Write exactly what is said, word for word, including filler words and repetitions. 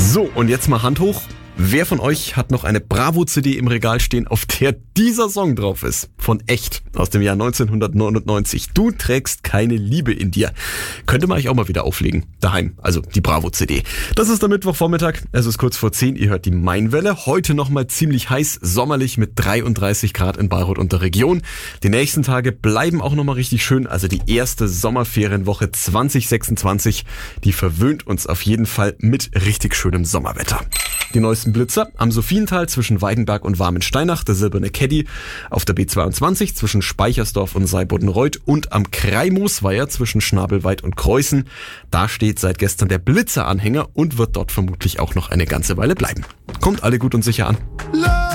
So, und jetzt mal Hand hoch. Wer von euch hat noch eine Bravo-C D im Regal stehen, auf der dieser Song drauf ist? Von Echt, aus dem Jahr neunzehnhundertneunundneunzig. Du trägst keine Liebe in dir. Könnte man euch auch mal wieder auflegen. Daheim, also die Bravo-C D. Das ist der Mittwochvormittag, es ist kurz vor zehn, ihr hört die Mainwelle. Heute nochmal ziemlich heiß, sommerlich mit dreiunddreißig Grad in Bayreuth und der Region. Die nächsten Tage bleiben auch nochmal richtig schön, also die erste Sommerferienwoche zwanzig sechsundzwanzig, die verwöhnt uns auf jeden Fall mit richtig schönem Sommerwetter. Die neuesten Blitzer am Sophiental zwischen Weidenberg und Warmensteinach, der silberne Caddy, auf der B zweiundzwanzig zwischen Speichersdorf und Seibodenreuth und am Krei-Moosweiher zwischen Schnabelweit und Kreußen. Da steht seit gestern der Blitzeranhänger und wird dort vermutlich auch noch eine ganze Weile bleiben. Kommt alle gut und sicher an.